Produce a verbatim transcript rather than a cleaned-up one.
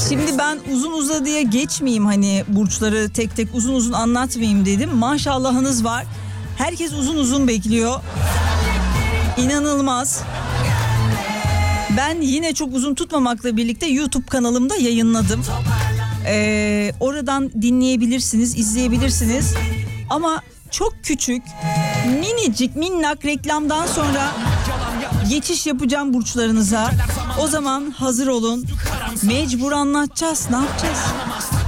Şimdi ben uzun uzadıya geçmeyeyim, hani burçları tek tek uzun uzun anlatmayayım dedim. Maşallahınız var. Herkes uzun uzun bekliyor. İnanılmaz. Ben yine çok uzun tutmamakla birlikte YouTube kanalımda yayınladım. Ee, oradan dinleyebilirsiniz, izleyebilirsiniz. Ama çok küçük, minicik, minnak reklamdan sonra geçiş yapacağım burçlarınıza. O zaman hazır olun. Mecbur anlatacağız. Ne yapacağız?